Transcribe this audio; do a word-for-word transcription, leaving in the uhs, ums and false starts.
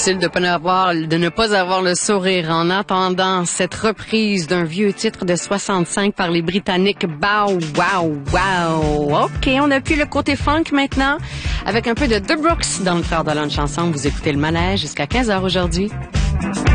difficile de, pas avoir, de ne pas avoir le sourire en entendant cette reprise d'un vieux titre de soixante-cinq par les Britanniques Bow Wow Wow. OK, on a plus le côté funk maintenant avec un peu de The Brooks dans le Faire de Lunch ensemble. Vous écoutez le manège jusqu'à quinze heures aujourd'hui.